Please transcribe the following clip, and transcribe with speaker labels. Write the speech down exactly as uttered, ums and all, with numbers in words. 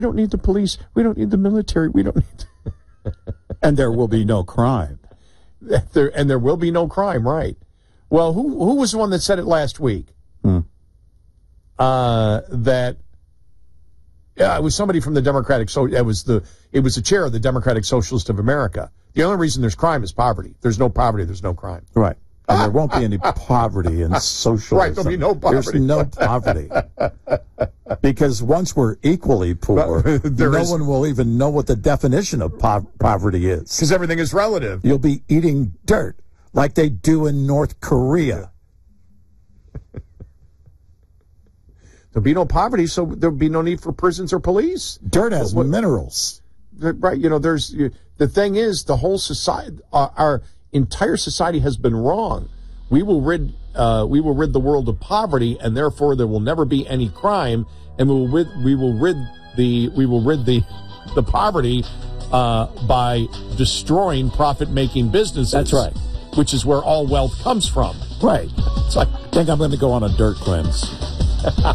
Speaker 1: We don't need the police. We don't need the military. We don't need...
Speaker 2: And there will be no crime.
Speaker 1: There, and there will be no crime, right. Well, who who was the one that said it last week?
Speaker 2: Hmm.
Speaker 1: Uh, that yeah, it was somebody from the Democratic... So it was the it was the chair of the Democratic Socialist of America. The only reason there's crime is poverty. There's no poverty, there's no crime.
Speaker 2: Right. And there won't be any poverty in socialism.
Speaker 1: Right, there'll be no poverty.
Speaker 2: There's no poverty. Because once we're equally poor, no
Speaker 1: is,
Speaker 2: one will even know what the definition of po- poverty is.
Speaker 1: Because everything is relative.
Speaker 2: You'll be eating dirt like they do in North Korea.
Speaker 1: There'll be no poverty, so there'll be no need for prisons or police.
Speaker 2: Dirt has
Speaker 1: what,
Speaker 2: minerals.
Speaker 1: Right, you know, there's... The thing is, the whole society... Uh, our entire society has been wrong. We will rid uh, we will rid the world of poverty, and therefore there will never be any crime, and we will rid we will rid the we will rid the the poverty uh, by destroying profit-making businesses.
Speaker 2: That's right.
Speaker 1: Which is where all wealth comes from.
Speaker 2: Right. So I think I'm going to go on a dirt cleanse.